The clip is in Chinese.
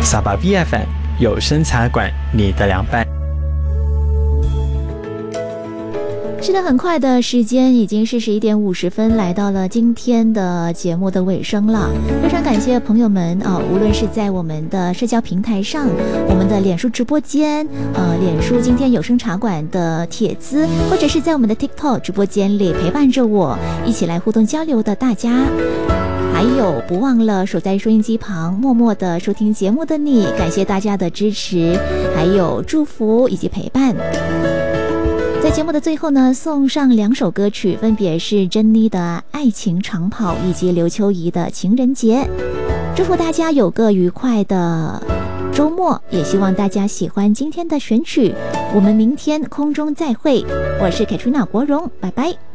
撒巴 VFM 有声茶馆，你的凉拌。 是的，很快的时间已经是11点50分，来到了今天的节目的尾声了。非常感谢朋友们无论是在我们的社交平台上，我们的脸书直播间，脸书今天有声茶馆的帖子，或者是在我们的 TikTok 直播间里陪伴着我一起来互动交流的大家。还有不忘了守在收音机旁默默的收听节目的你，感谢大家的支持，还有祝福以及陪伴。在节目的最后呢，送上2首歌曲，分别是珍妮的《爱情长跑》以及刘秋怡的《情人节》。祝福大家有个愉快的周末，也希望大家喜欢今天的选曲。我们明天空中再会，我是 Katrina 国荣，拜拜。